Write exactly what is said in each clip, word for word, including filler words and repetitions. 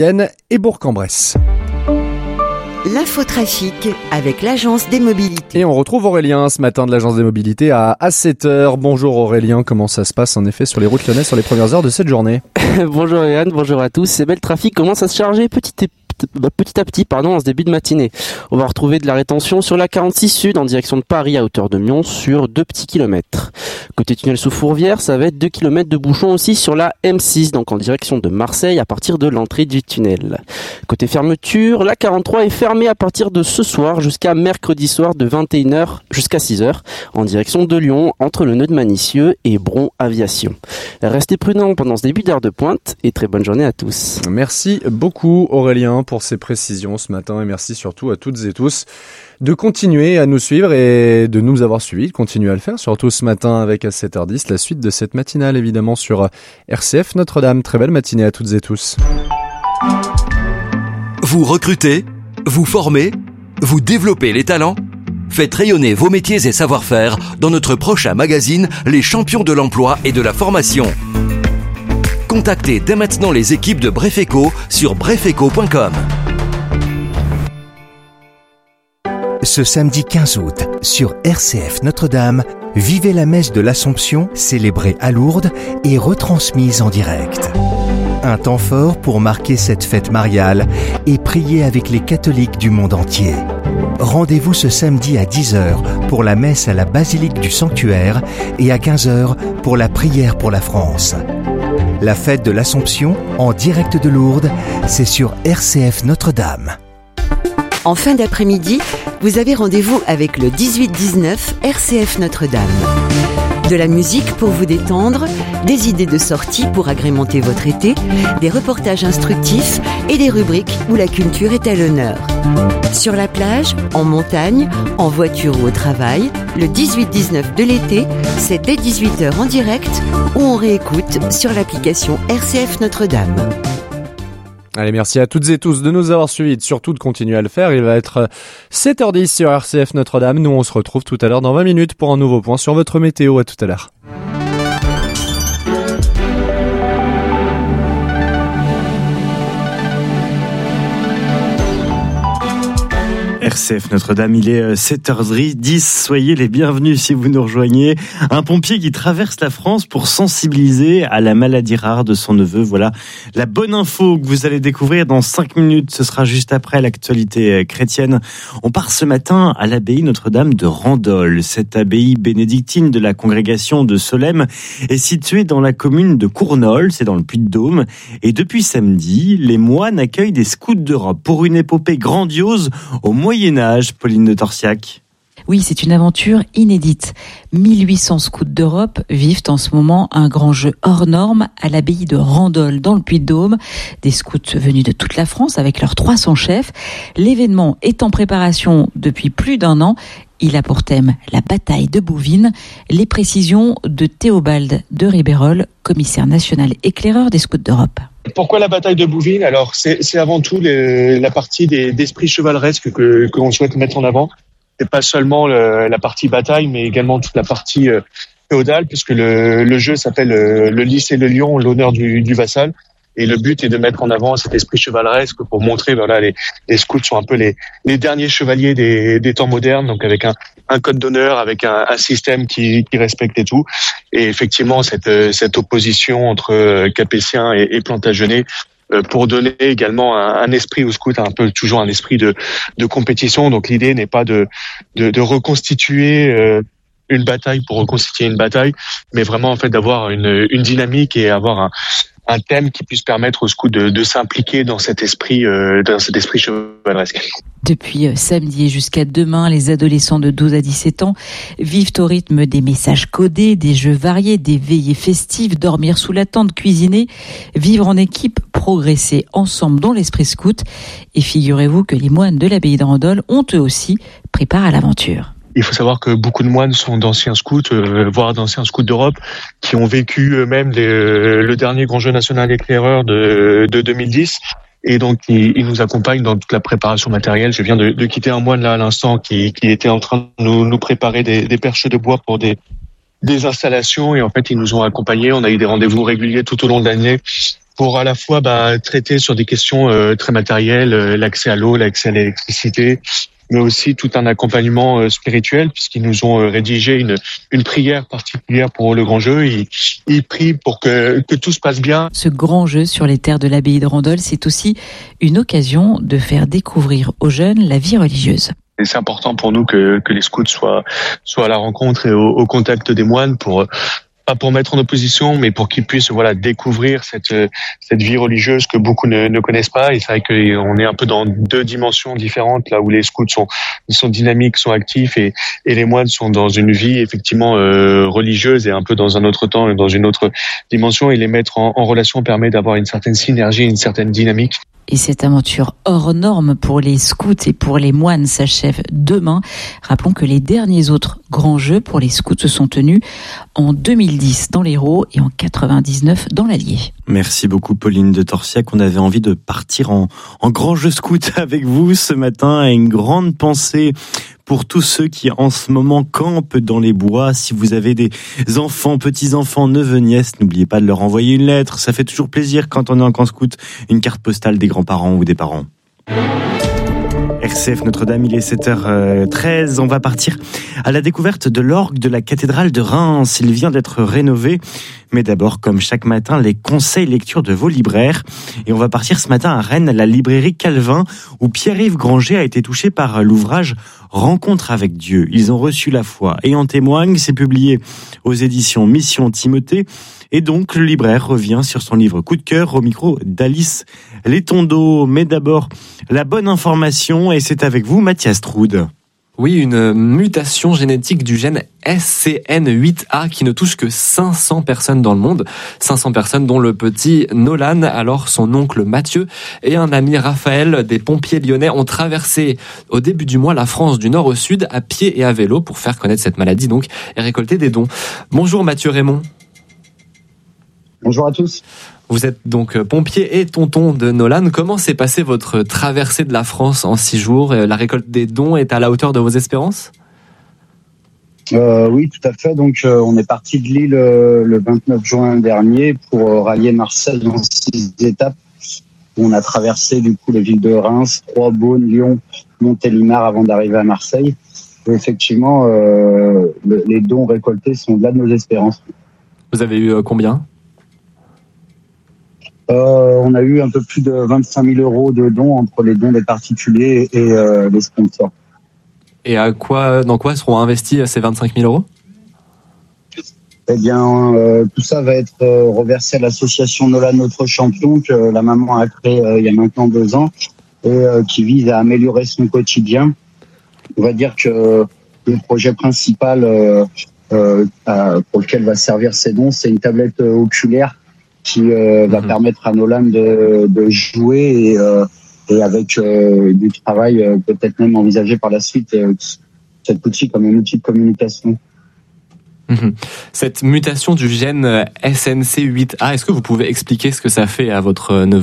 et Bourg-en-Bresse. L'infotrafic avec l'Agence des Mobilités. Et on retrouve Aurélien ce matin de l'Agence des Mobilités à, à sept heures. Bonjour Aurélien, comment ça se passe en effet sur les routes lyonnaises sur les premières heures de cette journée? Bonjour Yann, bonjour à tous. C'est bel trafic commence à se charger petit et petit à petit, pardon, en ce début de matinée. On va retrouver de la rétention sur la quarante-six Sud en direction de Paris à hauteur de Mions sur deux petits kilomètres. Côté tunnel sous Fourvière, ça va être deux kilomètres de bouchons aussi sur la M six, donc en direction de Marseille à partir de l'entrée du tunnel. Côté fermeture, la quarante-trois est fermée à partir de ce soir jusqu'à mercredi soir de vingt et une heures jusqu'à six heures en direction de Lyon entre le nœud de Manicieux et Bron Aviation. Restez prudents pendant ce début d'heure de pointe et très bonne journée à tous. Merci beaucoup Aurélien pour ces précisions ce matin et merci surtout à toutes et tous de continuer à nous suivre et de nous avoir suivis, de continuer à le faire, surtout ce matin avec à sept heures dix, la suite de cette matinale évidemment sur R C F Notre-Dame. Très belle matinée à toutes et tous. Vous recrutez, vous formez, vous développez les talents ? Faites rayonner vos métiers et savoir-faire dans notre prochain magazine Les Champions de l'Emploi et de la Formation. Contactez dès maintenant les équipes de Brefeco sur brefeco point com. Ce samedi quinze août, sur R C F Notre-Dame, vivez la messe de l'Assomption, célébrée à Lourdes et retransmise en direct. Un temps fort pour marquer cette fête mariale et prier avec les catholiques du monde entier. Rendez-vous ce samedi à dix heures pour la messe à la basilique du Sanctuaire et à quinze heures pour la prière pour la France. La fête de l'Assomption, en direct de Lourdes, c'est sur R C F Notre-Dame. En fin d'après-midi, vous avez rendez-vous avec le dix-huit dix-neuf R C F Notre-Dame. De la musique pour vous détendre, des idées de sortie pour agrémenter votre été, des reportages instructifs et des rubriques où la culture est à l'honneur. Sur la plage, en montagne, en voiture ou au travail, le dix-huit dix-neuf de l'été, c'est dès dix-huit heures en direct ou on réécoute sur l'application R C F Notre-Dame. Allez, merci à toutes et tous de nous avoir suivis et surtout de continuer à le faire. Il va être sept heures dix sur R C F Notre-Dame. Nous, on se retrouve tout à l'heure dans vingt minutes pour un nouveau point sur votre météo. À tout à l'heure. R C F Notre-Dame, il est sept heures dix, soyez les bienvenus si vous nous rejoignez. Un pompier qui traverse la France pour sensibiliser à la maladie rare de son neveu. Voilà la bonne info que vous allez découvrir dans cinq minutes. Ce sera juste après l'actualité chrétienne. On part ce matin à l'abbaye Notre-Dame de Randol. Cette abbaye bénédictine de la congrégation de Solesmes est située dans la commune de Cournol, c'est dans le Puy-de-Dôme. Et depuis samedi, les moines accueillent des scouts d'Europe pour une épopée grandiose au Moyen-Âge, Pauline de Torsiac. Oui, c'est une aventure inédite. mille huit cents scouts d'Europe vivent en ce moment un grand jeu hors norme à l'abbaye de Randol, dans le Puy-de-Dôme. Des scouts venus de toute la France avec leurs trois cents chefs. L'événement est en préparation depuis plus d'un an. Il a pour thème la bataille de Bouvines. Les précisions de Théobald de Ribérol, commissaire national éclaireur des scouts d'Europe. Pourquoi la bataille de Bouvines ? Alors, c'est, c'est avant tout les, la partie des, d'esprit chevaleresque que, que l'on souhaite mettre en avant. C'est pas seulement le, la partie bataille, mais également toute la partie euh, féodale, puisque le, le jeu s'appelle euh, le lys et le lion, l'honneur du, du vassal. Et le but est de mettre en avant cet esprit chevaleresque pour montrer, voilà, les, les scouts sont un peu les, les derniers chevaliers des, des temps modernes, donc avec un, un code d'honneur, avec un, un système qui, qui respecte et tout. Et effectivement, cette, cette opposition entre Capétiens et, et Plantagenets, pour donner également un, un esprit aux scouts, un peu toujours un esprit de, de compétition. Donc l'idée n'est pas de, de, de reconstituer euh, une bataille pour reconstituer une bataille, mais vraiment en fait d'avoir une, une dynamique et avoir un, un thème qui puisse permettre aux scouts de, de s'impliquer dans cet esprit, euh, dans cet esprit chevaleresque. Depuis samedi et jusqu'à demain, les adolescents de douze à dix-sept ans vivent au rythme des messages codés, des jeux variés, des veillées festives, dormir sous la tente, cuisiner, vivre en équipe, progresser ensemble dans l'esprit scout. Et figurez-vous que les moines de l'abbaye de Randol ont eux aussi préparé à l'aventure. Il faut savoir que beaucoup de moines sont d'anciens scouts, euh, voire d'anciens scouts d'Europe, qui ont vécu eux-mêmes les, le dernier grand jeu national éclaireur de, de deux mille dix. Et donc, ils, ils nous accompagnent dans toute la préparation matérielle. Je viens de, de quitter un moine là à l'instant qui, qui était en train de nous, nous préparer des, des perches de bois pour des, des installations. Et en fait, ils nous ont accompagnés. On a eu des rendez-vous réguliers tout au long de l'année pour à la fois bah, traiter sur des questions euh, très matérielles, euh, l'accès à l'eau, l'accès à l'électricité, mais aussi tout un accompagnement euh, spirituel, puisqu'ils nous ont euh, rédigé une, une prière particulière pour le grand jeu. Ils, ils prient pour que, que tout se passe bien. Ce grand jeu sur les terres de l'abbaye de Randol, c'est aussi une occasion de faire découvrir aux jeunes la vie religieuse. Et c'est important pour nous que, que les scouts soient, soient à la rencontre et au, au contact des moines pour... pas pour mettre en opposition, mais pour qu'ils puissent voilà découvrir cette cette vie religieuse que beaucoup ne, ne connaissent pas. Et c'est vrai qu'on est un peu dans deux dimensions différentes, là où les scouts sont sont dynamiques, sont actifs, et et les moines sont dans une vie effectivement euh, religieuse et un peu dans un autre temps et dans une autre dimension. Et les mettre en, en relation permet d'avoir une certaine synergie, une certaine dynamique. Et cette aventure hors norme pour les scouts et pour les moines s'achève demain. Rappelons que les derniers autres grands jeux pour les scouts se sont tenus en deux mille dix dans l'Hérault et en quatre-vingt-dix-neuf dans l'Allier. Merci beaucoup Pauline de Torsiac. On avait envie de partir en, en grand jeu scout avec vous ce matin, et une grande pensée pour tous ceux qui en ce moment campent dans les bois. Si vous avez des enfants, petits-enfants, neveux, nièces, n'oubliez pas de leur envoyer une lettre. Ça fait toujours plaisir quand on est en camp scout, une carte postale des grands-parents ou des parents. R C F Notre-Dame, il est sept heures treize. On va partir à la découverte de l'orgue de la cathédrale de Reims. Il vient d'être rénové. Mais d'abord, comme chaque matin, les conseils lecture de vos libraires. Et on va partir ce matin à Rennes, à la librairie Calvin, où Pierre-Yves Granger a été touché par l'ouvrage Rencontre avec Dieu. Ils ont reçu la foi et en témoignent. C'est publié aux éditions Mission Timothée. Et donc, le libraire revient sur son livre coup de cœur au micro d'Alice Letondeau. Mais d'abord, la bonne information, et c'est avec vous, Mathias Troude. Oui, une mutation génétique du gène S C N huit A qui ne touche que cinq cents personnes dans le monde. cinq cents personnes dont le petit Nolan, alors son oncle Mathieu et un ami Raphaël des pompiers lyonnais ont traversé au début du mois la France du nord au sud à pied et à vélo pour faire connaître cette maladie donc et récolter des dons. Bonjour Mathieu Raymond. Bonjour à tous. Vous êtes donc pompier et tonton de Nolan. Comment s'est passée votre traversée de la France en six jours ? La récolte des dons est à la hauteur de vos espérances ? euh, Oui, tout à fait. Donc, euh, on est parti de Lille euh, le vingt-neuf juin dernier pour euh, rallier Marseille en six étapes. On a traversé du coup les villes de Reims, Troyes, Beaune, Lyon, Montélimar avant d'arriver à Marseille. Et effectivement, euh, le, les dons récoltés sont au-delà de nos espérances. Vous avez eu euh, combien ? Euh, on a eu un peu plus de vingt-cinq mille euros de dons entre les dons des particuliers et euh, les sponsors. Et à quoi, dans quoi seront investis ces vingt-cinq mille euros ? Eh bien, euh, tout ça va être euh, reversé à l'association Nolan Notre Champion que la maman a créée euh, il y a maintenant deux ans et euh, qui vise à améliorer son quotidien. On va dire que euh, le projet principal euh, euh, pour lequel va servir ces dons, c'est une tablette euh, oculaire qui euh, va mmh. permettre à Nolan de, de jouer et, euh, et avec euh, du travail euh, peut-être même envisagé par la suite euh, cet outil comme un outil de communication. Mmh. Cette mutation du gène S N C huit A, est-ce que vous pouvez expliquer ce que ça fait à votre neveu ?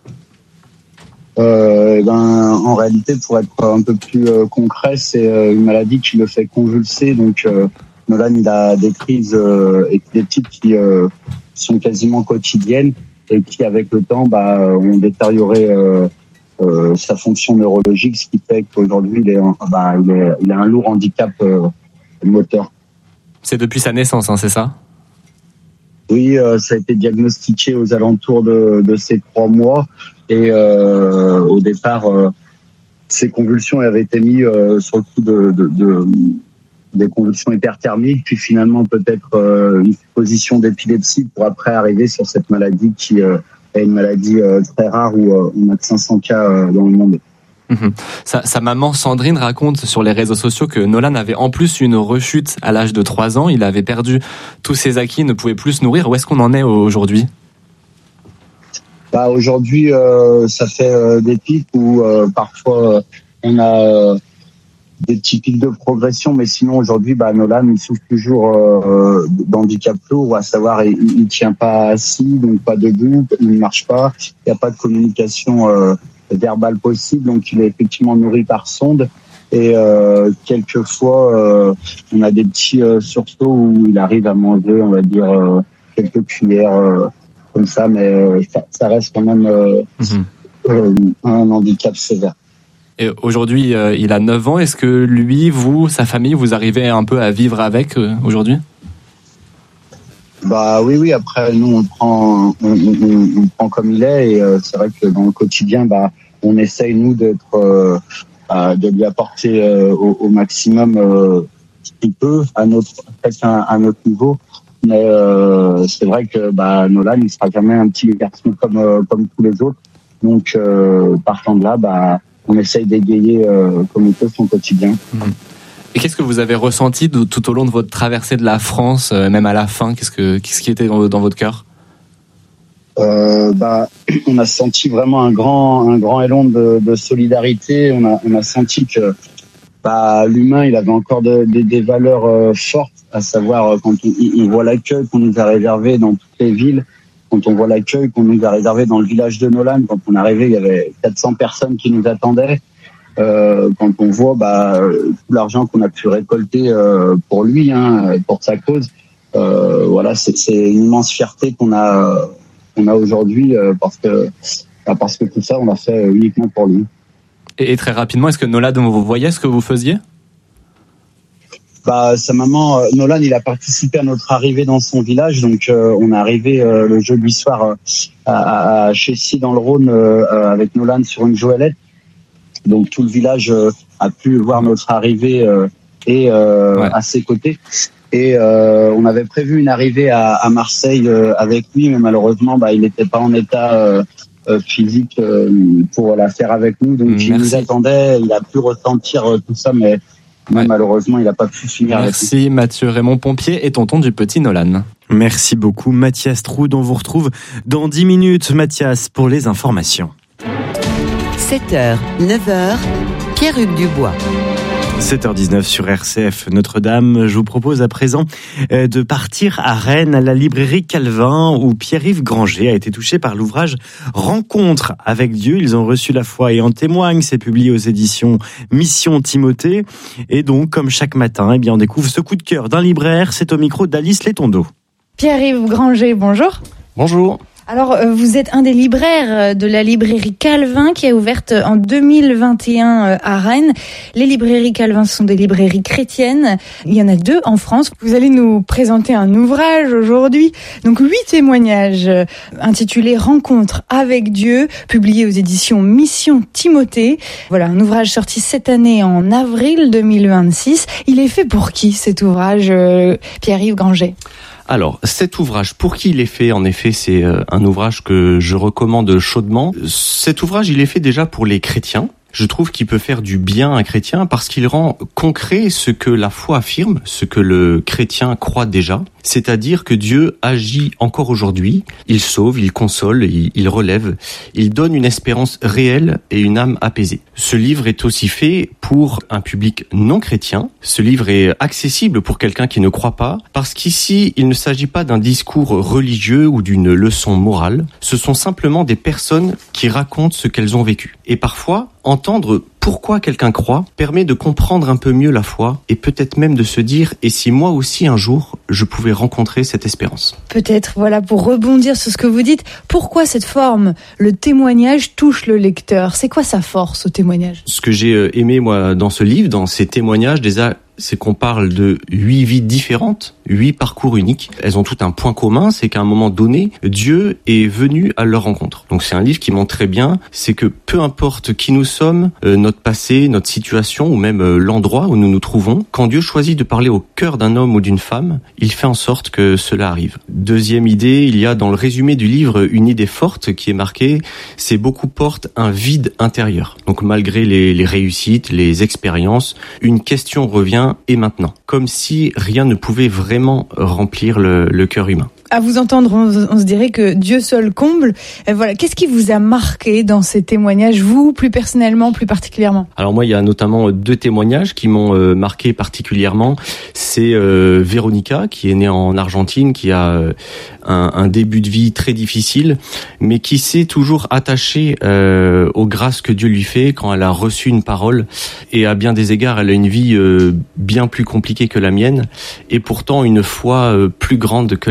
euh, eh ben, En réalité, pour être un peu plus euh, concret, c'est euh, une maladie qui le fait convulser. Donc euh, Nolan, il a des crises euh, épileptiques qui euh, sont quasiment quotidiennes et qui, avec le temps, bah, ont détérioré euh, euh, sa fonction neurologique, ce qui fait qu'aujourd'hui, il, est, bah, il, est, il a un lourd handicap euh, moteur. C'est depuis sa naissance, hein, c'est ça ? Oui, euh, ça a été diagnostiqué aux alentours de, de ces trois mois. Et euh, au départ, euh, ces convulsions avaient été mises euh, sur le coup de... de, de des convulsions hyperthermiques, puis finalement peut-être euh, une position d'épilepsie pour après arriver sur cette maladie qui euh, est une maladie euh, très rare où euh, on a que cinq cents cas euh, dans le monde. Mmh. Sa, sa maman Sandrine raconte sur les réseaux sociaux que Nolan avait en plus une rechute à l'âge de trois ans. Il avait perdu tous ses acquis, ne pouvait plus se nourrir. Où est-ce qu'on en est aujourd'hui ? Bah, aujourd'hui, euh, ça fait euh, des pics où euh, parfois euh, on a... Euh, des petits pics de progression, mais sinon aujourd'hui, bah, Nolan, il souffre toujours euh, d'handicap lourd, à savoir il, il tient pas assis, donc pas debout, il ne marche pas, il n'y a pas de communication euh, verbale possible, donc il est effectivement nourri par sonde. Et euh, quelquefois, euh, on a des petits euh, sursauts où il arrive à manger, on va dire, euh, quelques cuillères euh, comme ça, mais euh, ça, ça reste quand même euh, mmh. euh, un handicap sévère. Et aujourd'hui, euh, il a neuf ans. Est-ce que lui, vous, sa famille, vous arrivez un peu à vivre avec euh, aujourd'hui ? Bah oui, oui. Après, nous, on prend, on, on, on prend comme il est, et euh, c'est vrai que dans le quotidien, bah, on essaye nous d'être, euh, euh, de lui apporter euh, au, au maximum euh, ce qu'il peut à notre, à, à notre niveau. Mais euh, c'est vrai que bah, Nolan, il sera jamais un petit garçon comme euh, comme tous les autres. Donc, euh, partant de là, bah, on essaye d'égayer euh, comme il peut son quotidien. Mmh. Et qu'est-ce que vous avez ressenti de, tout au long de votre traversée de la France, euh, même à la fin ? Qu'est-ce que qu'est-ce qui était dans, dans votre cœur ? euh, bah, on a senti vraiment un grand un grand élan de, de solidarité. On a on a senti que bah, l'humain, il avait encore de, de, des valeurs euh, fortes, à savoir euh, quand on, on voit l'accueil qu'on nous a réservé dans toutes les villes, quand on voit l'accueil qu'on nous a réservé dans le village de Nolan. Quand on est arrivé, il y avait quatre cents personnes qui nous attendaient. Euh, quand on voit bah, tout l'argent qu'on a pu récolter euh, pour lui, hein, pour sa cause, euh, voilà, c'est, c'est une immense fierté qu'on a, qu'on a aujourd'hui euh, parce que bah, parce que tout ça, on l'a fait uniquement pour lui. Et, et très rapidement, est-ce que Nolan, vous voyez ce que vous faisiez ? Bah, sa maman, euh, Nolan, il a participé à notre arrivée dans son village, donc euh, on est arrivé euh, le jeudi soir euh, à, à Chessy dans le Rhône euh, avec Nolan sur une joëlette. Donc tout le village euh, a pu voir notre arrivée euh, et euh, ouais. à ses côtés. Et euh, on avait prévu une arrivée à, à Marseille euh, avec lui, mais malheureusement, bah, il n'était pas en état euh, euh, physique euh, pour la faire avec nous. Donc Merci. Il nous attendait, il a pu ressentir euh, tout ça, mais, mais ouais. malheureusement, il n'a pas pu finir. Merci avec nous. Mathieu Raymond Pompier et tonton du petit Nolan. Merci beaucoup Mathias Troud, on vous retrouve dans dix minutes, Mathias, pour les informations. sept heures, neuf heures, Pierre-Hugues Dubois. sept heures dix-neuf sur R C F Notre-Dame. Je vous propose à présent de partir à Rennes, à la librairie Calvin, où Pierre-Yves Granger a été touché par l'ouvrage Rencontre avec Dieu. Ils ont reçu la foi et en témoignent. C'est publié aux éditions Mission Timothée. Et donc, comme chaque matin, eh bien, on découvre ce coup de cœur d'un libraire. C'est au micro d'Alice Létondo. Pierre-Yves Granger, bonjour. Bonjour. Alors, vous êtes un des libraires de la librairie Calvin qui a ouverte en deux mille vingt et un à Rennes. Les librairies Calvin sont des librairies chrétiennes. Il y en a deux en France. Vous allez nous présenter un ouvrage aujourd'hui. Donc, huit témoignages intitulés Rencontre avec Dieu, publié aux éditions Mission Timothée. Voilà, un ouvrage sorti cette année en avril deux mille vingt-six. Il est fait pour qui, cet ouvrage, Pierre-Yves Granger ? Alors, cet ouvrage, pour qui il est fait ? En effet, c'est un ouvrage que je recommande chaudement. Cet ouvrage, il est fait déjà pour les chrétiens. Je trouve qu'il peut faire du bien à un chrétien parce qu'il rend concret ce que la foi affirme, ce que le chrétien croit déjà. C'est-à-dire que Dieu agit encore aujourd'hui, il sauve, il console, il, il relève, il donne une espérance réelle et une âme apaisée. Ce livre est aussi fait pour un public non chrétien. Ce livre est accessible pour quelqu'un qui ne croit pas, parce qu'ici, il ne s'agit pas d'un discours religieux ou d'une leçon morale. Ce sont simplement des personnes qui racontent ce qu'elles ont vécu. Et parfois, entendre pourquoi quelqu'un croit permet de comprendre un peu mieux la foi et peut-être même de se dire « et si moi aussi un jour je pouvais rencontrer cette espérance ?» Peut-être, voilà, pour rebondir sur ce que vous dites, pourquoi cette forme, le témoignage, touche le lecteur ? C'est quoi sa force au témoignage ? Ce que j'ai aimé moi dans ce livre, dans ces témoignages, déjà, c'est qu'on parle de huit vies différentes, huit parcours uniques. Elles ont tout un point commun, c'est qu'à un moment donné, Dieu est venu à leur rencontre. Donc c'est un livre qui montre très bien, c'est que peu importe qui nous sommes, euh, notre passé, notre situation ou même euh, l'endroit où nous nous trouvons, quand Dieu choisit de parler au cœur d'un homme ou d'une femme, il fait en sorte que cela arrive. Deuxième idée, il y a dans le résumé du livre une idée forte qui est marquée, c'est beaucoup portent un vide intérieur. Donc malgré les, les réussites, les expériences, une question revient, et maintenant, comme si rien ne pouvait vraiment remplir le, le cœur humain. À vous entendre, on, on se dirait que Dieu seul comble. Et voilà, qu'est-ce qui vous a marqué dans ces témoignages, vous, plus personnellement, plus particulièrement ? Alors moi, il y a notamment deux témoignages qui m'ont euh, marqué particulièrement. C'est euh, Véronica, qui est née en Argentine, qui a euh, un, un début de vie très difficile, mais qui s'est toujours attachée euh, aux grâces que Dieu lui fait quand elle a reçu une parole. Et à bien des égards, elle a une vie euh, bien plus compliquée que la mienne, et pourtant une foi euh, plus grande que la mienne aussi.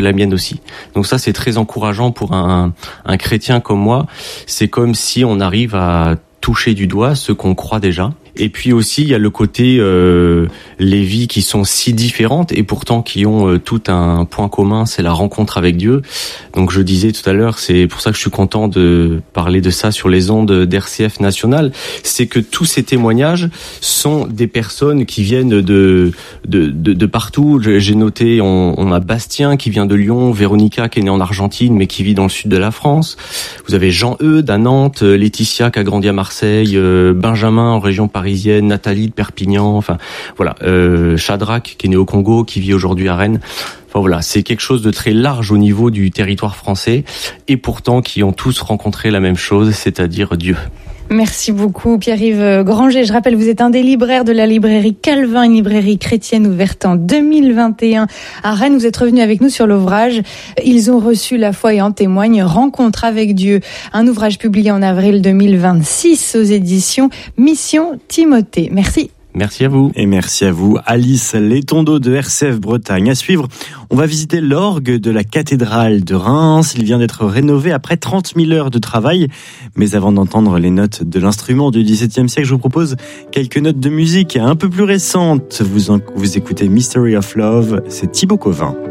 aussi. Donc ça, c'est très encourageant pour un, un chrétien comme moi. C'est comme si on arrive à toucher du doigt ce qu'on croit déjà. Et puis aussi, il y a le côté euh, les vies qui sont si différentes et pourtant qui ont euh, tout un point commun, c'est la rencontre avec Dieu. Donc je disais tout à l'heure, c'est pour ça que je suis content de parler de ça sur les ondes d'R C F National, c'est que tous ces témoignages sont des personnes qui viennent de de de, de partout. J'ai noté, on, on a Bastien qui vient de Lyon, Véronica qui est née en Argentine mais qui vit dans le sud de la France. Vous avez Jean-Eudes à Nantes, Laetitia qui a grandi à Marseille, euh, Benjamin en région parisienne, Nathalie de Perpignan, enfin voilà, euh, Shadrach qui est né au Congo, qui vit aujourd'hui à Rennes. Enfin voilà, c'est quelque chose de très large au niveau du territoire français et pourtant qui ont tous rencontré la même chose, c'est-à-dire Dieu. Merci beaucoup Pierre-Yves Granger. Je rappelle, vous êtes un des libraires de la librairie Calvin, une librairie chrétienne ouverte en deux mille vingt et un à Rennes. Vous êtes revenu avec nous sur l'ouvrage « Ils ont reçu la foi et en témoignent, rencontre avec Dieu ». Un ouvrage publié en avril deux mille vingt-six aux éditions Mission Timothée. Merci. Merci à vous. Et merci à vous, Alice Letondeau de R C F Bretagne. À suivre, on va visiter l'orgue de la cathédrale de Reims. Il vient d'être rénové après trente mille heures de travail. Mais avant d'entendre les notes de l'instrument du dix-septième siècle, je vous propose quelques notes de musique un peu plus récentes. Vous, en, vous écoutez Mystery of Love, c'est Thibaut Covin.